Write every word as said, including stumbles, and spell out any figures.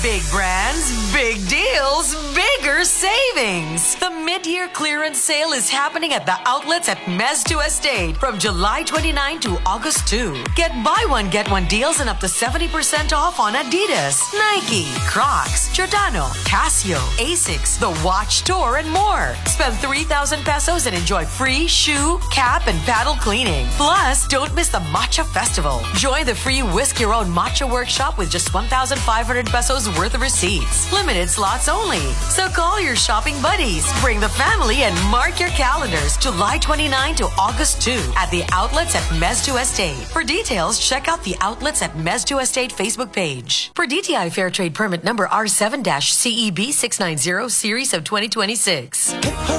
Big brands, big deals, bigger savings. The mid-year clearance sale is happening at the outlets at Mezdo Estate from July twenty-ninth to August second. Get buy one, get one deals and up to seventy percent off on Adidas, Nike, Crocs, Giordano, Casio, Asics, The Watch Store, and more. Spend three thousand pesos and enjoy free shoe, cap, and paddle cleaning. Plus, don't miss the Matcha Festival. Join the free Whisk Your Own Matcha Workshop with just one thousand five hundred pesos worth of receipts. Limited slots only. So call your shopping buddies, bring the family, and mark your calendars July twenty-ninth to August second at the outlets at Mezdo Estate. For details, check out the outlets at Mezdo Estate Facebook page. For D T I Fair Trade Permit number R seven C E B six nine zero series of twenty twenty-six.